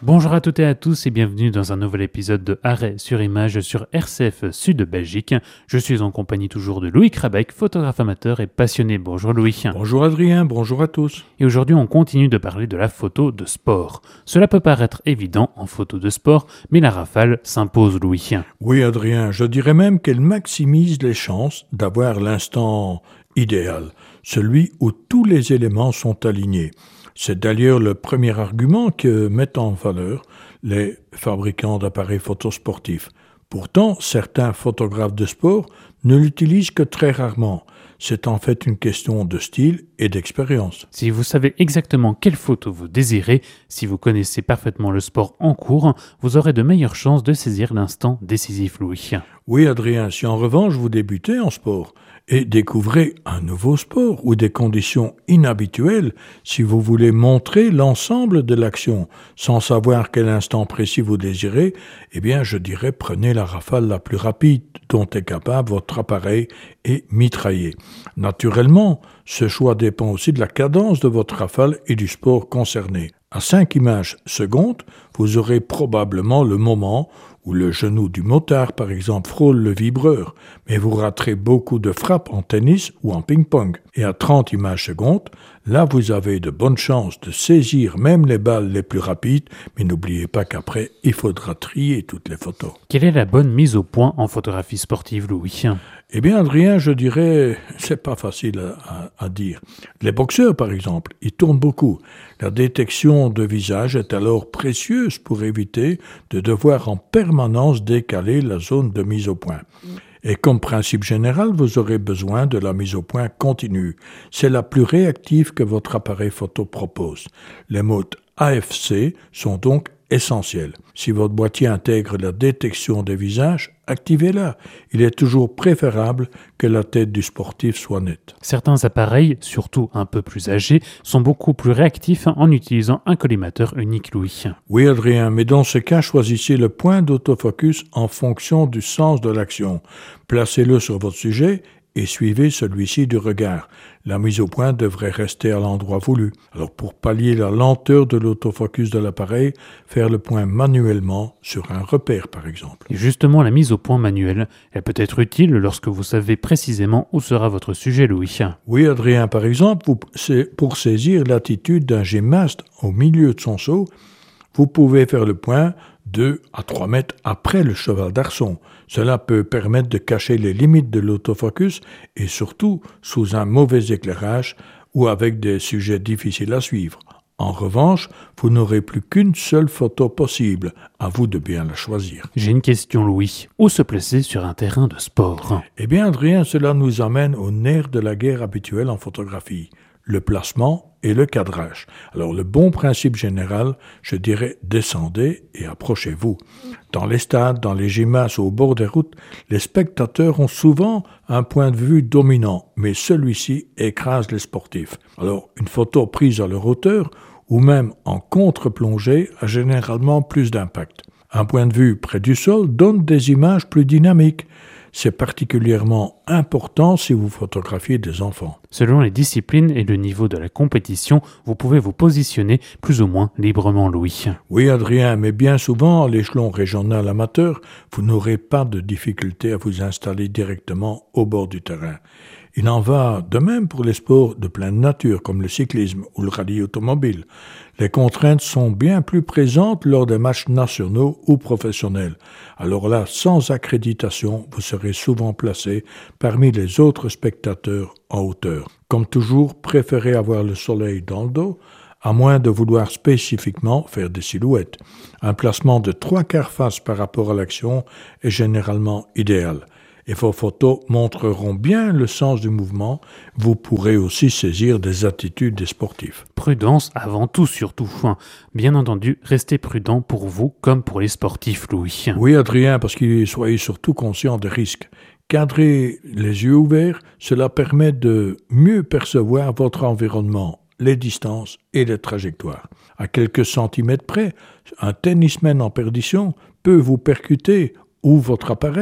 Bonjour à toutes et à tous et bienvenue dans un nouvel épisode de Arrêt sur image sur RCF Sud Belgique. Je suis en compagnie toujours de Louis Krabeck, photographe amateur et passionné. Bonjour Louis. Bonjour Adrien, bonjour à tous. Et aujourd'hui on continue de parler de la photo de sport. Cela peut paraître évident en photo de sport, mais la rafale s'impose Louis. Oui Adrien, je dirais même qu'elle maximise les chances d'avoir l'instant idéal, celui où tous les éléments sont alignés. C'est d'ailleurs le premier argument que mettent en valeur les fabricants d'appareils photosportifs. Pourtant, certains photographes de sport ne l'utilisent que très rarement. C'est en fait une question de style et d'expérience. Si vous savez exactement quelle photo vous désirez, si vous connaissez parfaitement le sport en cours, vous aurez de meilleures chances de saisir l'instant décisif Louis. Oui Adrien, si en revanche vous débutez en sport et découvrez un nouveau sport ou des conditions inhabituelles, si vous voulez montrer l'ensemble de l'action sans savoir quel instant précis vous désirez, eh bien je dirais prenez la rafale la plus rapide dont est capable votre appareil et mitraillez. Naturellement, ce choix dépend aussi de la cadence de votre rafale et du sport concerné. À 5 images secondes, vous aurez probablement le moment où le genou du motard, par exemple, frôle le vibreur, mais vous raterez beaucoup de frappes en tennis ou en ping-pong. Et à 30 images secondes, là vous avez de bonnes chances de saisir même les balles les plus rapides, mais n'oubliez pas qu'après, il faudra trier toutes les photos. Quelle est la bonne mise au point en photographie sportive Louis ? Eh bien, Adrien, je dirais, c'est pas facile à dire. Les boxeurs, par exemple, ils tournent beaucoup. La détection de visage est alors précieuse pour éviter de devoir en permanence décaler la zone de mise au point. Et comme principe général, vous aurez besoin de la mise au point continue. C'est la plus réactive que votre appareil photo propose. Les modes AFC sont donc essentiels. Si votre boîtier intègre la détection des visages, activez-la. Il est toujours préférable que la tête du sportif soit nette. Certains appareils, surtout un peu plus âgés, sont beaucoup plus réactifs en utilisant un collimateur unique Louis. Oui Adrien, mais dans ce cas, choisissez le point d'autofocus en fonction du sens de l'action. Placez-le sur votre sujet et suivez celui-ci du regard. La mise au point devrait rester à l'endroit voulu. Alors pour pallier la lenteur de l'autofocus de l'appareil, faire le point manuellement sur un repère par exemple. Et justement, la mise au point manuelle, elle peut être utile lorsque vous savez précisément où sera votre sujet Louis. Oui Adrien, par exemple, pour saisir l'attitude d'un gymnaste au milieu de son saut, vous pouvez faire le point 2 à 3 mètres après le cheval d'arçon. Cela peut permettre de cacher les limites de l'autofocus et surtout sous un mauvais éclairage ou avec des sujets difficiles à suivre. En revanche, vous n'aurez plus qu'une seule photo possible. À vous de bien la choisir. J'ai une question Louis. Où se placer sur un terrain de sport ? Eh bien Adrien, cela nous amène au nerf de la guerre habituelle en photographie. Le placement et le cadrage. Alors le bon principe général, je dirais descendez et approchez-vous. Dans les stades, dans les gymnases ou au bord des routes, les spectateurs ont souvent un point de vue dominant, mais celui-ci écrase les sportifs. Alors une photo prise à leur hauteur ou même en contre-plongée a généralement plus d'impact. Un point de vue près du sol donne des images plus dynamiques. C'est particulièrement important si vous photographiez des enfants. Selon les disciplines et le niveau de la compétition, vous pouvez vous positionner plus ou moins librement, Louis. Oui, Adrien, mais bien souvent, à l'échelon régional amateur, vous n'aurez pas de difficulté à vous installer directement au bord du terrain. Il en va de même pour les sports de pleine nature, comme le cyclisme ou le rallye automobile. Les contraintes sont bien plus présentes lors des matchs nationaux ou professionnels. Alors là, sans accréditation, vous serez souvent placé parmi les autres spectateurs en hauteur. Comme toujours, préférez avoir le soleil dans le dos, à moins de vouloir spécifiquement faire des silhouettes. Un placement de 3/4 face par rapport à l'action est généralement idéal. Et vos photos montreront bien le sens du mouvement. Vous pourrez aussi saisir des attitudes des sportifs. Prudence avant tout surtout. Bien entendu, restez prudent pour vous comme pour les sportifs, Louis. Oui, Adrien, parce que soyez surtout conscient des risques. Cadrer les yeux ouverts, cela permet de mieux percevoir votre environnement, les distances et les trajectoires. À quelques centimètres près, un tennisman en perdition peut vous percuter ou votre appareil,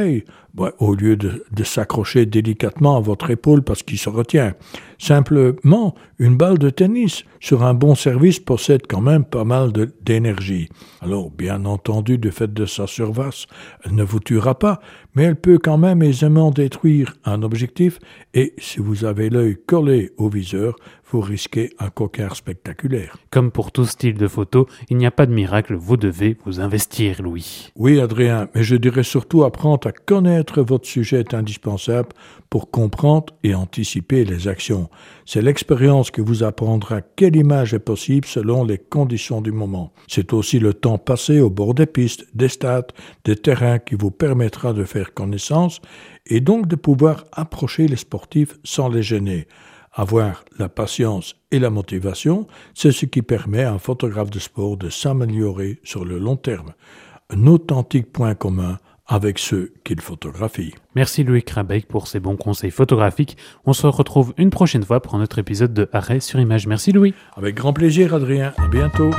au lieu de s'accrocher délicatement à votre épaule parce qu'il se retient. Simplement, une balle de tennis sur un bon service possède quand même pas mal d'énergie. Alors, bien entendu, du fait de sa surface, elle ne vous tuera pas, mais elle peut quand même aisément détruire un objectif et si vous avez l'œil collé au viseur, vous risquez un coquard spectaculaire. Comme pour tout style de photo, il n'y a pas de miracle, vous devez vous investir, Louis. Oui, Adrien, mais je dirais surtout apprendre à connaître votre sujet est indispensable pour comprendre et anticiper les actions. C'est l'expérience qui vous apprendra quelle image est possible selon les conditions du moment. C'est aussi le temps passé au bord des pistes, des stades, des terrains qui vous permettra de faire connaissance et donc de pouvoir approcher les sportifs sans les gêner. Avoir la patience et la motivation, c'est ce qui permet à un photographe de sport de s'améliorer sur le long terme. Un authentique point commun avec ceux qu'il photographie. Merci Louis Krabeck pour ces bons conseils photographiques. On se retrouve une prochaine fois pour un autre épisode de Arrêt sur Image. Merci Louis. Avec grand plaisir Adrien, à bientôt.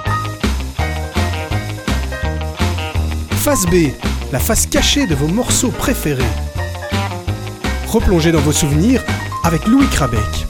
Face B, la face cachée de vos morceaux préférés. Replongez dans vos souvenirs avec Louis Krabeck.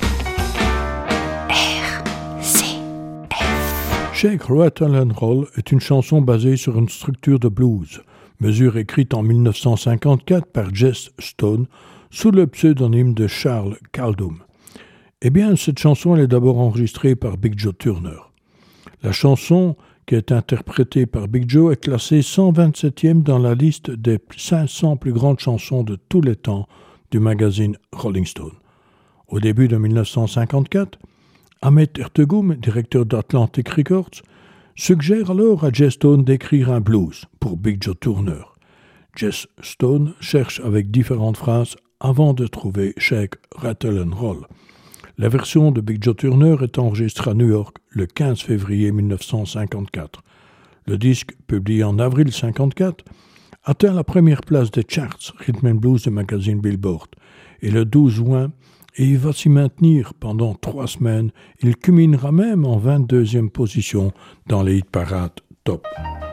Shake, Rattle and Roll est une chanson basée sur une structure de blues, mesure écrite en 1954 par Jess Stone sous le pseudonyme de Charles Caldum. Eh bien, cette chanson elle est d'abord enregistrée par Big Joe Turner. La chanson, qui est interprétée par Big Joe, est classée 127e dans la liste des 500 plus grandes chansons de tous les temps du magazine Rolling Stone. Au début de 1954, Ahmet Ertegum, directeur d'Atlantic Records, suggère alors à Jess Stone d'écrire un blues pour Big Joe Turner. Jess Stone cherche avec différentes phrases avant de trouver Shake, Rattle and Roll. La version de Big Joe Turner est enregistrée à New York le 15 février 1954. Le disque, publié en avril 1954, atteint la première place des charts Rhythm and Blues du magazine Billboard. Et le 12 juin, et il va s'y maintenir pendant 3 semaines. Il culminera même en 22e position dans les hit parades top.